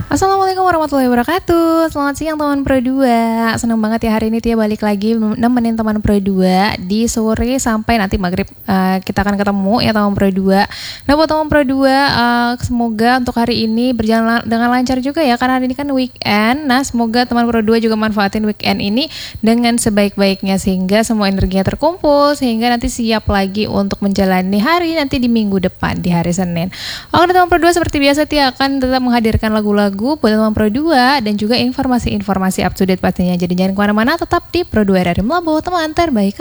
Assalamualaikum warahmatullahi wabarakatuh. Selamat siang teman Pro 2. Senang banget ya hari ini Tia balik lagi nemenin teman Pro 2 di sore sampai nanti maghrib. Kita akan ketemu ya teman Pro 2. Nah buat teman Pro 2, semoga untuk hari ini berjalan dengan lancar juga ya, karena hari ini kan weekend. Nah semoga teman Pro 2 juga manfaatin weekend ini dengan sebaik-baiknya sehingga semua energinya terkumpul, sehingga nanti siap lagi untuk menjalani hari nanti di minggu depan, di hari Senin. Oke teman Pro 2, seperti biasa Tia akan tetap menghadirkan lagu-lagu buat teman Pro 2 dan juga informasi-informasi up to date pastinya. Jadi jangan kemana-mana, tetap di Pro 2 RRI Melabu, teman terbaik.